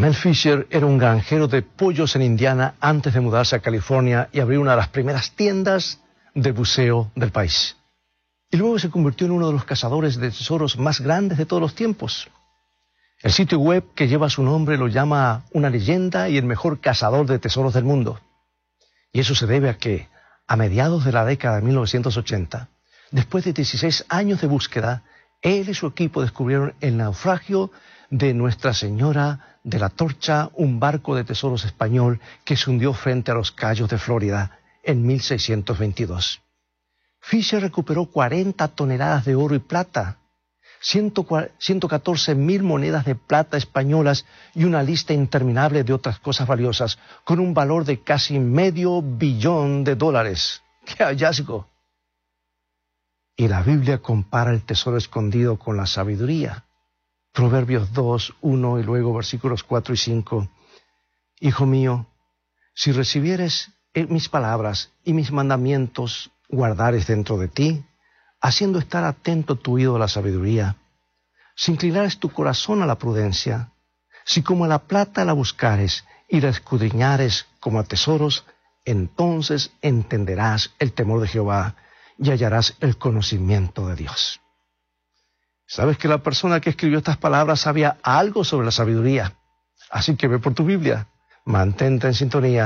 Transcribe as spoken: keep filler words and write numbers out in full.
Mel Fisher era un granjero de pollos en Indiana antes de mudarse a California y abrir una de las primeras tiendas de buceo del país. Y luego se convirtió en uno de los cazadores de tesoros más grandes de todos los tiempos. El sitio web que lleva su nombre lo llama una leyenda y el mejor cazador de tesoros del mundo. Y eso se debe a que, a mediados de la década de mil novecientos ochenta, después de dieciséis años de búsqueda, él y su equipo descubrieron el naufragio de Nuestra Señora de la Torcha, un barco de tesoros español que se hundió frente a los Cayos de Florida en mil seiscientos veintidós. Fisher recuperó cuarenta toneladas de oro y plata, ciento catorce mil monedas de plata españolas y una lista interminable de otras cosas valiosas, con un valor de casi medio billón de dólares. ¡Qué hallazgo! Y la Biblia compara el tesoro escondido con la sabiduría. Proverbios dos, uno y luego versículos cuatro y cinco. Hijo mío, si recibieres mis palabras y mis mandamientos guardares dentro de ti, haciendo estar atento tu oído a la sabiduría, si inclinares tu corazón a la prudencia, si como a la plata la buscares y la escudriñares como a tesoros, entonces entenderás el temor de Jehová y hallarás el conocimiento de Dios. Sabes que la persona que escribió estas palabras sabía algo sobre la sabiduría, así que ve por tu Biblia, mantente en sintonía